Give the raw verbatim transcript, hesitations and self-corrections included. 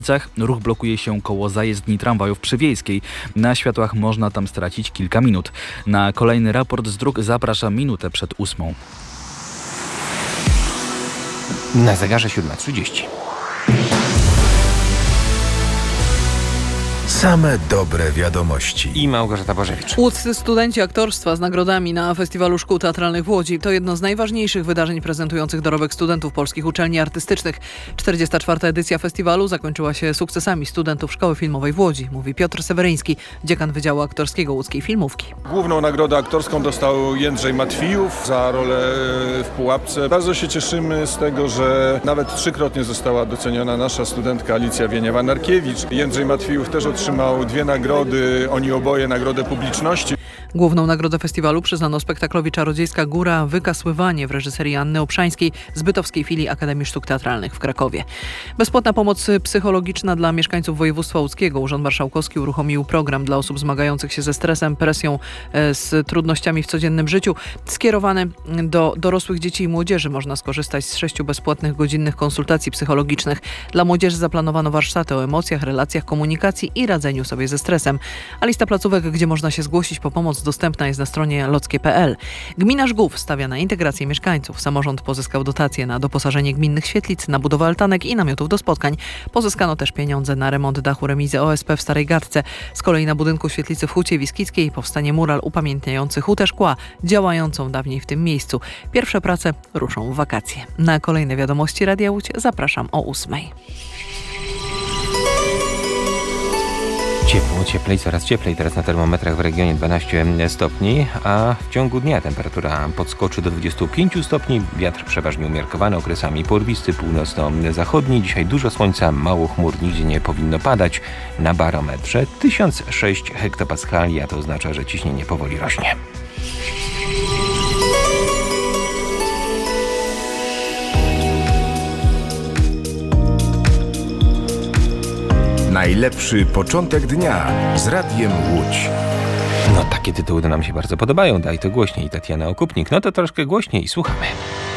Ruch blokuje się koło zajezdni tramwajów przy Wiejskiej. Na światłach można tam stracić kilka minut. Na kolejny raport z dróg zapraszam minutę przed ósmą. Na zegarze siódma trzydzieści. Same dobre wiadomości. I Małgorzata Bożewicz. Łódzcy studenci aktorstwa z nagrodami na Festiwalu Szkół Teatralnych w Łodzi to jedno z najważniejszych wydarzeń prezentujących dorobek studentów polskich uczelni artystycznych. czterdziesta czwarta edycja festiwalu zakończyła się sukcesami studentów Szkoły Filmowej w Łodzi, mówi Piotr Seweryński, dziekan Wydziału Aktorskiego Łódzkiej Filmówki. Główną nagrodę aktorską dostał Jędrzej Matwijów za rolę w Pułapce. Bardzo się cieszymy z tego, że nawet trzykrotnie została doceniona nasza studentka Alicja Wieniawa-Narkiewicz. Jędrzej Matwijów też otrzymał dwie nagrody, oni oboje nagrodę publiczności. Główną nagrodę festiwalu przyznano spektaklowi Czarodziejska Góra Wykasływanie w reżyserii Anny Obszańskiej z Bytowskiej Filii Akademii Sztuk Teatralnych w Krakowie. Bezpłatna pomoc psychologiczna dla mieszkańców województwa łódzkiego. Urząd Marszałkowski uruchomił program dla osób zmagających się ze stresem, presją, z trudnościami w codziennym życiu. Skierowany do dorosłych dzieci i młodzieży można skorzystać z sześciu bezpłatnych godzinnych konsultacji psychologicznych. Dla młodzieży zaplanowano warsztaty o emocjach, relacjach, komunikacji i radzeniu sobie ze stresem. A lista placówek, gdzie można się zgłosić po pomoc, dostępna jest na stronie lockie kropka p l. Gmina Żgów stawia na integrację mieszkańców. Samorząd pozyskał dotacje na doposażenie gminnych świetlic, na budowę altanek i namiotów do spotkań. Pozyskano też pieniądze na remont dachu remizy O S P w Starej Gadce. Z kolei na budynku świetlicy w Hucie Wiskickiej powstanie mural upamiętniający Hutę Szkła, działającą dawniej w tym miejscu. Pierwsze prace ruszą w wakacje. Na kolejne wiadomości Radia Łódź zapraszam o ósmej. Ciepło, cieplej, coraz cieplej. Teraz na termometrach w regionie dwanaście stopni, a w ciągu dnia temperatura podskoczy do dwudziestu pięciu stopni. Wiatr przeważnie umiarkowany, okresami porwisty, północno-zachodni. Dzisiaj dużo słońca, mało chmur, nigdzie nie powinno padać. Na barometrze tysiąc sześć hektopaskali, a to oznacza, że ciśnienie powoli rośnie. Najlepszy początek dnia z Radiem Łódź. No takie tytuły to nam się bardzo podobają. Daj to głośniej. Tatiana Okupnik. No to troszkę głośniej. Słuchamy.